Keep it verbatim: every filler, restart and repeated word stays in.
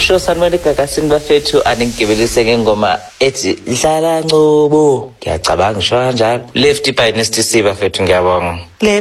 Sho sanibona igagasini bafethu aningigibelise ngengoma ethi Dlala Ngcobo. Ngiyacabanga ngisho kanjalo. Lefty by Nesty C bafethu ngiyabonga.